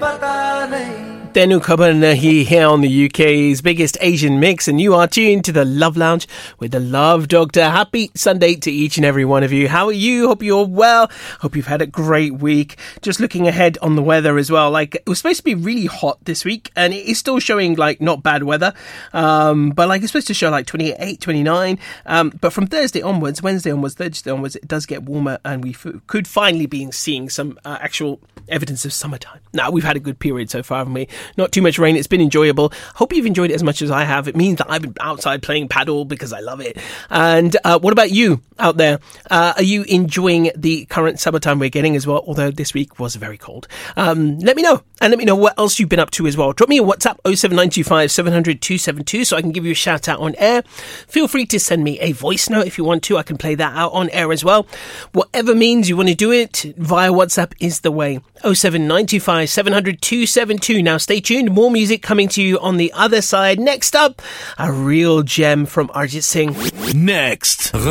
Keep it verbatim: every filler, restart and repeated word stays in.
पता नहीं. Tenu Khabar Nahi here on the U K's biggest Asian mix, and you are tuned to the Love Lounge with the Love Doctor. Happy Sunday to each and every one of you. How are you? Hope you're well. Hope you've had a great week. Just looking ahead on the weather as well. Like, it was supposed to be really hot this week, and it is still showing like not bad weather. Um, but like it's supposed to show like twenty-eight, twenty-nine. Um, but from Thursday onwards, Wednesday onwards, Thursday onwards, it does get warmer, and we f- could finally be seeing some uh, actual evidence of summertime. Now, we've had a good period so far, haven't we? Not too much rain. It's been enjoyable. Hope you've enjoyed it as much as I have. It means that I've been outside playing paddle because I love it. And uh, what about you out there? Uh, are you enjoying the current summertime we're getting as well? Although this week was very cold. Um, let me know. And let me know what else you've been up to as well. Drop me a WhatsApp oh seven nine two five seven hundred two seven two so I can give you a shout out on air. Feel free to send me a voice note if you want to. I can play that out on air as well. Whatever means you want to do it, via WhatsApp is the way. oh seven nine two five seven hundred two seven two. Now stay tuned. More music coming to you on the other side. Next up, a real gem from Arjit Singh. Next.